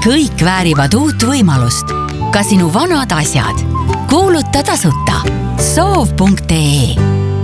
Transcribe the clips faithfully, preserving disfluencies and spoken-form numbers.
kõik väärivad uut võimalust. Ka sinu vanad asjad. Kuuluta tasuta. soov punkt ee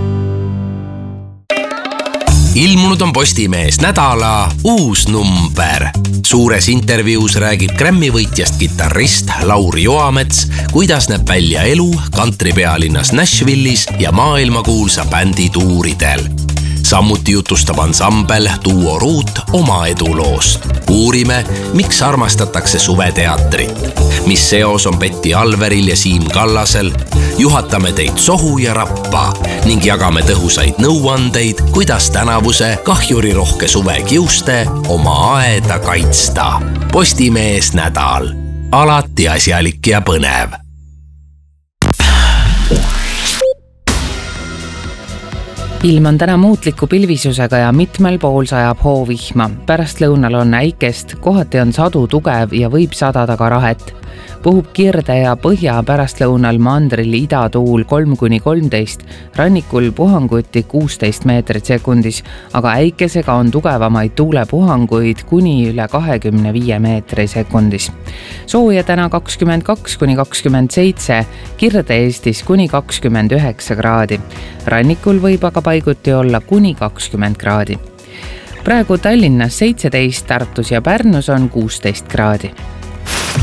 Ilmunud on Postimees nädala uus number. Suures intervjuus räägib Grammy võitjast kitarrist Lauri Joamets, kuidas näeb välja elu kantripealinnas Nashville'is ja maailmakuulsa bändi tuuridel. Samuti jutustab ansambel Duo Root oma eduloost. Uurime, miks armastatakse suveteatrit, mis seos on Betty Alveril ja Siim Kallasel, juhatame teid sohu ja rappa ning jagame tõhusaid nõuandeid, kuidas tänavuse kahjurirohke suve kiuste oma aeda kaitsta. Postimees nädal. Alati asjalik ja põnev. Ilm on täna muutliku pilvisusega ja mitmel pool sajab hoovihma. Pärast lõunal on äikest, kohati on sadu tugev ja võib sadada ka rahet. Puhub kirde ja põhja pärast lõunal mandril idatuul kolm kuni kolmteist, rannikul puhanguti kuusteist meetrit sekundis, aga äikesega on tugevamaid tuulepuhanguid kuni üle kahekümne viie meetri sekundis. Sooja täna kakskümmend kaks kuni kakskümmend seitse, kirde Eestis kuni kakskümmend üheksa kraadi. Rannikul võib aga paiguti olla kuni kakskümmend kraadi. Praegu Tallinnas seitseteist, Tartus ja Pärnus on kuusteist kraadi.